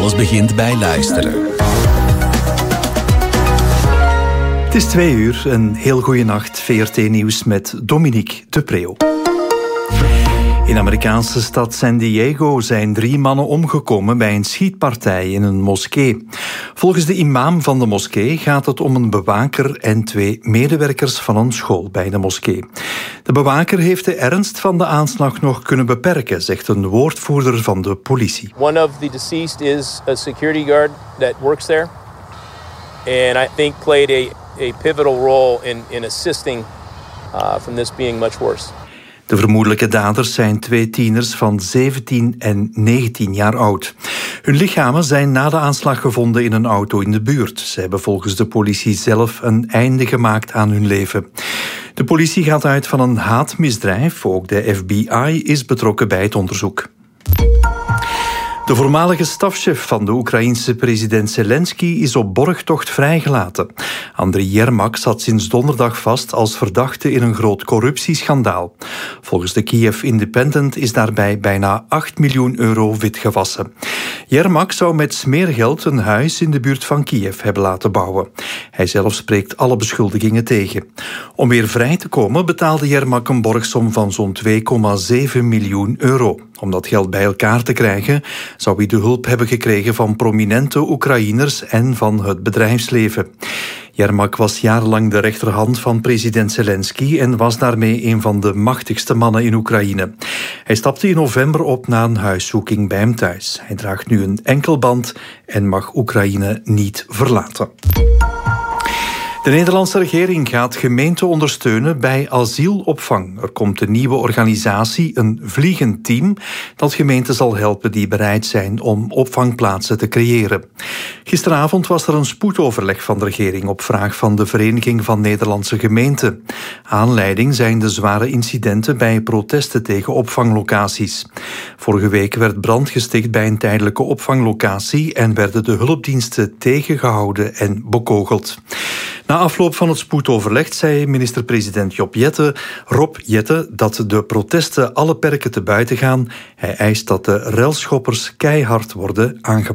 Alles begint bij luisteren. Het is 2:00, een heel goede nacht. VRT-nieuws met Dominique de Preeuw. In de Amerikaanse stad San Diego zijn 3 mannen omgekomen bij een schietpartij in een moskee. Volgens de imam van de moskee gaat het om een bewaker en 2 medewerkers van een school bij de moskee. De bewaker heeft de ernst van de aanslag nog kunnen beperken, zegt een woordvoerder van de politie. One of the deceased is a security guard that works there, and I think played a pivotal role in assisting from this being much worse. De vermoedelijke daders zijn 2 tieners van 17 en 19 jaar oud. Hun lichamen zijn na de aanslag gevonden in een auto in de buurt. Ze hebben volgens de politie zelf een einde gemaakt aan hun leven. De politie gaat uit van een haatmisdrijf. Ook de FBI is betrokken bij het onderzoek. De voormalige stafchef van de Oekraïense president Zelensky is op borgtocht vrijgelaten. Andriy Yermak zat sinds donderdag vast als verdachte in een groot corruptieschandaal. Volgens de Kiev Independent is daarbij bijna 8 miljoen euro witgewassen. Yermak zou met smeergeld een huis in de buurt van Kiev hebben laten bouwen. Hij zelf spreekt alle beschuldigingen tegen. Om weer vrij te komen betaalde Yermak een borgsom van zo'n 2,7 miljoen euro. Om dat geld bij elkaar te krijgen, zou hij de hulp hebben gekregen van prominente Oekraïners en van het bedrijfsleven. Yermak was jarenlang de rechterhand van president Zelensky en was daarmee een van de machtigste mannen in Oekraïne. Hij stapte in november op na een huiszoeking bij hem thuis. Hij draagt nu een enkelband en mag Oekraïne niet verlaten. De Nederlandse regering gaat gemeenten ondersteunen bij asielopvang. Er komt een nieuwe organisatie, een vliegend team, dat gemeenten zal helpen die bereid zijn om opvangplaatsen te creëren. Gisteravond was er een spoedoverleg van de regering op vraag van de Vereniging van Nederlandse Gemeenten. Aanleiding zijn de zware incidenten bij protesten tegen opvanglocaties. Vorige week werd brand gesticht bij een tijdelijke opvanglocatie en werden de hulpdiensten tegengehouden en bekogeld. Na afloop van het spoedoverleg zei minister-president Rob Jetten dat de protesten alle perken te buiten gaan. Hij eist dat de relschoppers keihard worden aangepakt.